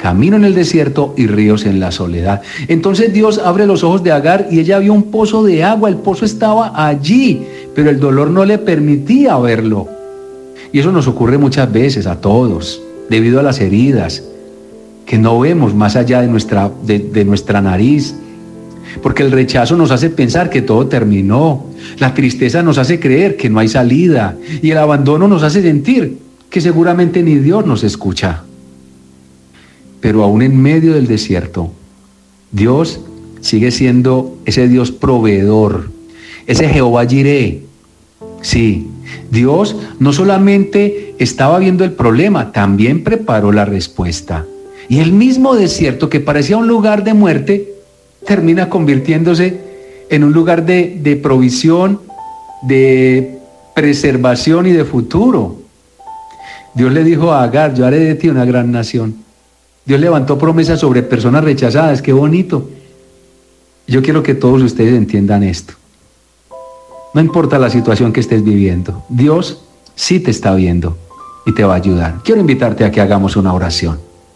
camino en el desierto y ríos en la soledad. Entonces Dios abre los ojos de Agar y ella vio un pozo de agua. El pozo estaba allí, pero el dolor no le permitía verlo. Y eso nos ocurre muchas veces a todos, debido a las heridas, que no vemos más allá de nuestra nariz, porque el rechazo nos hace pensar que todo terminó, la tristeza nos hace creer que no hay salida, y el abandono nos hace sentir que seguramente ni Dios nos escucha. Pero aún en medio del desierto, Dios sigue siendo ese Dios proveedor, ese Jehová Jireh. Sí, Dios no solamente estaba viendo el problema, también preparó la respuesta. Y el mismo desierto que parecía un lugar de muerte, termina convirtiéndose en un lugar de provisión, de preservación y de futuro. Dios le dijo a Agar: yo haré de ti una gran nación. Dios levantó promesas sobre personas rechazadas. ¡Qué bonito! Yo quiero que todos ustedes entiendan esto. No importa la situación que estés viviendo, Dios sí te está viendo y te va a ayudar. Quiero invitarte a que hagamos una oración.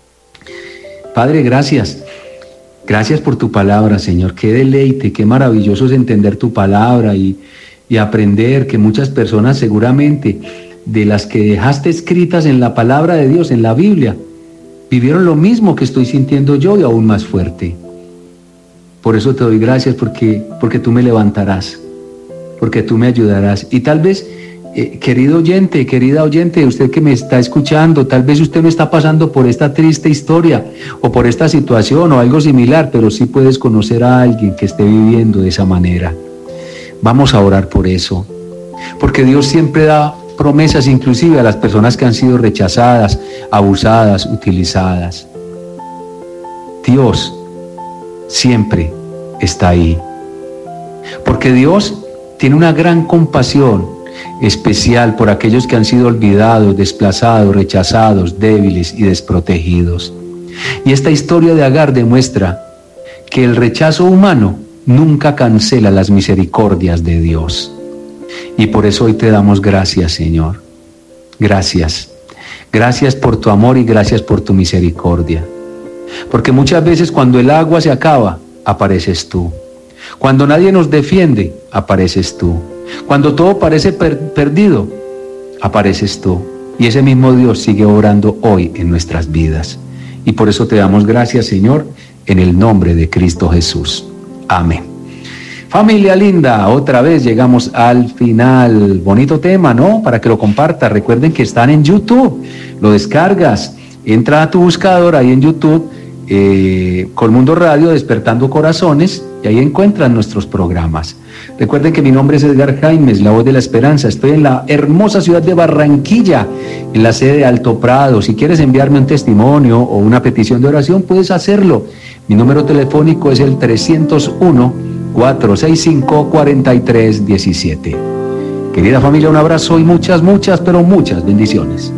Padre, gracias. Gracias por tu palabra, Señor. Qué deleite, qué maravilloso es entender tu palabra y aprender que muchas personas seguramente de las que dejaste escritas en la palabra de Dios, en la Biblia, vivieron lo mismo que estoy sintiendo yo y aún más fuerte. Por eso te doy gracias porque tú me levantarás, porque tú me ayudarás. Y tal vez, querido oyente, querida oyente, usted que me está escuchando, tal vez usted no está pasando por esta triste historia o por esta situación o algo similar, pero sí puedes conocer a alguien que esté viviendo de esa manera. Vamos a orar por eso, porque Dios siempre da promesas inclusive a las personas que han sido rechazadas, abusadas, utilizadas. Dios siempre está ahí, porque Dios tiene una gran compasión especial por aquellos que han sido olvidados, desplazados, rechazados, débiles y desprotegidos. Y esta historia de Agar demuestra que el rechazo humano nunca cancela las misericordias de Dios. Y por eso hoy te damos gracias, Señor. Gracias. Gracias por tu amor y gracias por tu misericordia. Porque muchas veces cuando el agua se acaba, apareces tú. Cuando nadie nos defiende, apareces tú. Cuando todo parece perdido, apareces tú. Y ese mismo Dios sigue obrando hoy en nuestras vidas. Y por eso te damos gracias, Señor, en el nombre de Cristo Jesús. Amén. Familia linda, otra vez llegamos al final. Bonito tema, ¿no? Para que lo compartas. Recuerden que están en YouTube. Lo descargas. Entra a tu buscador ahí en YouTube, Colmundo Radio, Despertando Corazones, y ahí encuentran nuestros programas. Recuerden que mi nombre es Edgar Jaimes, la voz de la esperanza. Estoy en la hermosa ciudad de Barranquilla, en la sede de Alto Prado. Si quieres enviarme un testimonio o una petición de oración, puedes hacerlo. Mi número telefónico es el 301-465-4317. Querida familia, un abrazo y muchas, pero muchas bendiciones.